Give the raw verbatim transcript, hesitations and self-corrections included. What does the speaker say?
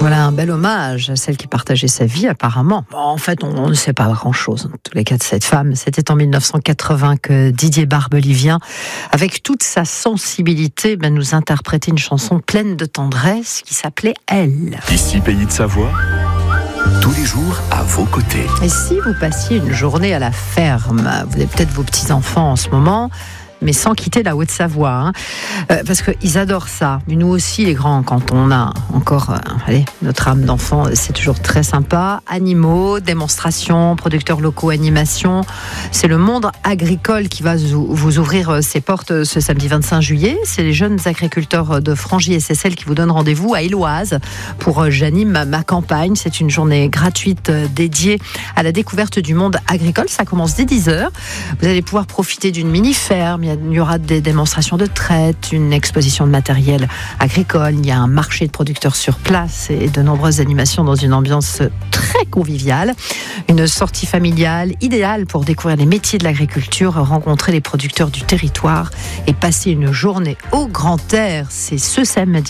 Voilà un bel hommage à celle qui partageait sa vie apparemment. Bon, en fait, on, on ne sait pas grand-chose dans tous les cas de cette femme. C'était en mille neuf cent quatre-vingts que Didier Barbelivien, avec toute sa sensibilité, ben, nous interprétait une chanson pleine de tendresse qui s'appelait « Elle ». Ici, Pays de Savoie, tous les jours à vos côtés. Et si vous passiez une journée à la ferme, vous avez peut-être vos petits-enfants en ce moment, mais sans quitter la Haute-Savoie, hein, euh, parce qu'ils adorent ça. Mais nous aussi, les grands, quand on a encore euh, allez, notre âme d'enfant, c'est toujours très sympa. Animaux, démonstrations, producteurs locaux, animations. C'est le monde agricole qui va vous ouvrir ses portes ce samedi vingt-cinq juillet. C'est les jeunes agriculteurs de Frangy S S L qui vous donnent rendez-vous à Éloise pour J'anime ma campagne. C'est une journée gratuite dédiée à la découverte du monde agricole. Ça commence dès dix heures. Vous allez pouvoir profiter d'une mini-ferme. Il y aura des démonstrations de traite, une exposition de matériel agricole, il y a un marché de producteurs sur place et de nombreuses animations dans une ambiance très conviviale. Une sortie familiale idéale pour découvrir les métiers de l'agriculture, rencontrer les producteurs du territoire et passer une journée au grand air. C'est ce samedi